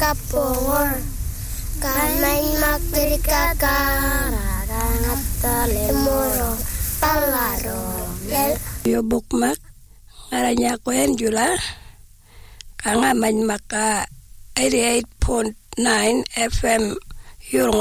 kapongor kamain makirikakara lemoro palaro yo bukmak ngaranya ko yan jula kanga man maka 88.9 FM yung